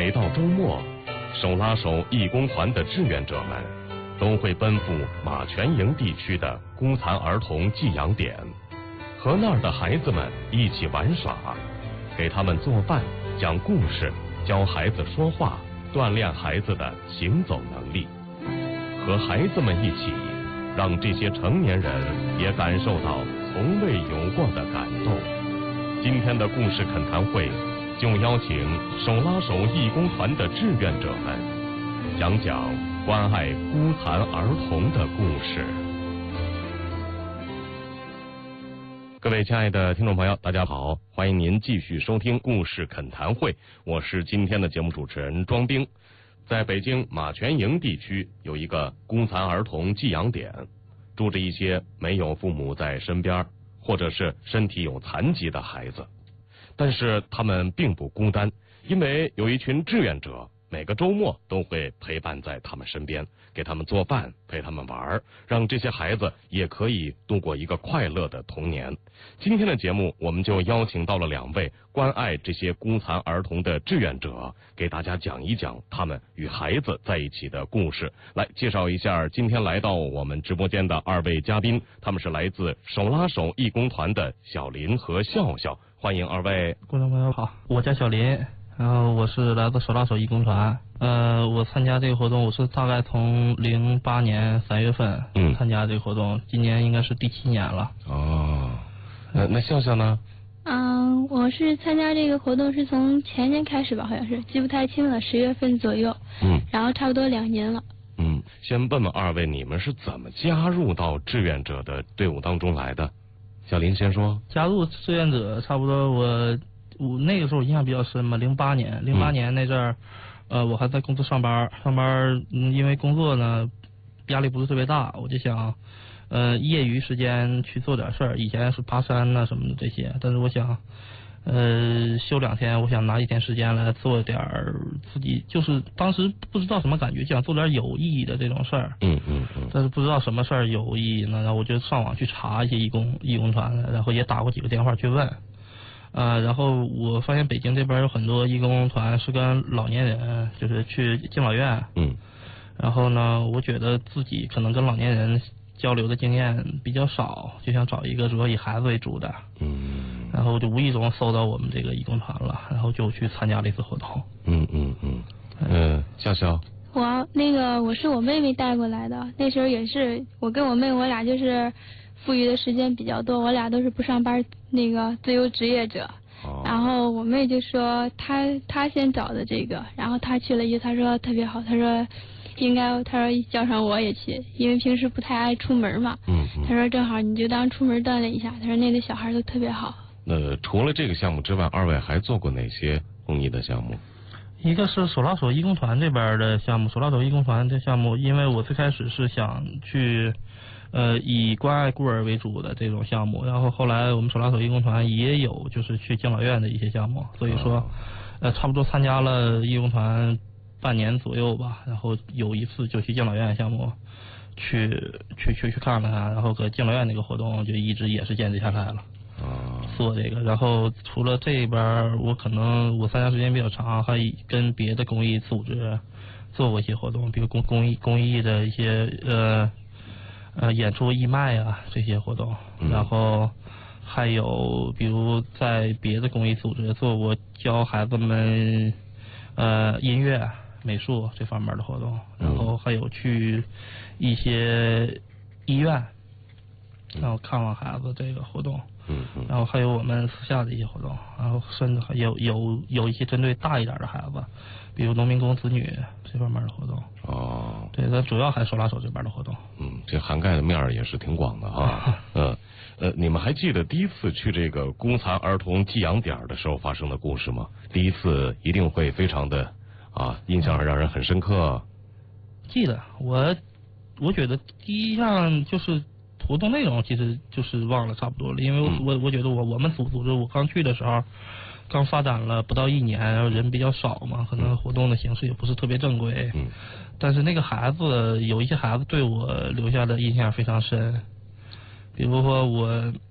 每到周末，手拉手义工团的志愿者们都会奔赴马全营地区的孤残儿童寄养点，和那儿的孩子们一起玩耍，给他们做饭、讲故事、教孩子说话，锻炼孩子的行走能力，和孩子们一起，让这些成年人也感受到从未有过的感动。今天的故事恳谈会就邀请手拉手义工团的志愿者们，讲讲关爱孤残儿童的故事。各位亲爱的听众朋友，大家好，欢迎您继续收听故事恳谈会，我是今天的节目主持人庄兵。在北京马全营地区有一个孤残儿童寄养点，住着一些没有父母在身边，或者是身体有残疾的孩子。但是他们并不孤单，因为有一群志愿者每个周末都会陪伴在他们身边，给他们做饭，陪他们玩，让这些孩子也可以度过一个快乐的童年。今天的节目我们就邀请到了2位关爱这些孤残儿童的志愿者，给大家讲一讲他们与孩子在一起的故事。来介绍一下今天来到我们直播间的2位嘉宾，他们是来自手拉手义工团的小林和笑笑，欢迎2位。 观众朋友好，我叫小林，然后我是来自手拉手义工团。我参加这个活动，我是大概从08年3月份参加这个活动，今年应该是第7年了。 哦，那笑笑呢？ 我是参加这个活动是从前年开始吧，好像是记不太清了，10月份左右。然后差不多2年了。 先问问2位，你们是怎么加入到志愿者的队伍当中来的？小林先说。 加入志愿者差不多我那个时候印象比较深嘛，08年那阵儿，我还在公司上班，因为工作呢压力不是特别大，我就想业余时间去做点事儿。以前是爬山啊什么的这些，但是我想休2天，我想拿1天时间来做点自己，就是当时不知道什么感觉，就想做点有意义的这种事儿。但是不知道什么事儿有意义呢，然后我就上网去查一些义工团，然后也打过几个电话去问。然后我发现北京这边有很多义工团是跟老年人，就是去敬老院。然后呢，我觉得自己可能跟老年人交流的经验比较少，就想找一个主要以孩子为主的。然后就无意中搜到我们这个义工团了，然后就去参加了一次活动。 笑笑。 我是我妹妹带过来的，那时候也是我跟我妹，我俩就是富裕的时间比较多，我俩都是不上班那个自由职业者。然后我妹就说她先找的这个，然后她去了以后，她说特别好，她说叫上我也去，因为平时不太爱出门嘛。她说正好你就当出门锻炼一下，她说那个小孩都特别好。 除了这个项目之外，2位还做过哪些公益的项目？ 一个是手拉手义工团这边的项目，手拉手义工团这项目，因为我最开始是想去以关爱孤儿为主的这种项目，然后后来我们手拉手义工团也有就是去敬老院的一些项目，所以说差不多参加了义工团半年左右吧，然后有一次就去敬老院项目去看了看，然后搁敬老院那个活动就一直也是坚持下来了。做这个，然后除了这边我参加时间比较长，还跟别的公益组织做过一些活动，比如公益的一些演出义卖啊这些活动。然后还有比如在别的公益组织做过教孩子们音乐美术这方面的活动。然后还有去一些医院然后看望孩子这个活动。然后还有我们私下的一些活动，然后甚至还有一些针对大一点的孩子，比如农民工子女这方面的活动。对，咱主要还手拉手这边的活动。 这涵盖的面儿也是挺广的啊。你们还记得第一次去这个孤残儿童寄养点的时候发生的故事吗？第一次一定会非常的印象让人很深刻。 记得，我觉得第一项就是活动内容其实就是忘了差不多了，因为我觉得我们组织我刚去的时候，刚发展了不到1年，然后人比较少嘛，可能活动的形式也不是特别正规。但是那个孩子有一些孩子对我留下的印象非常深，比如说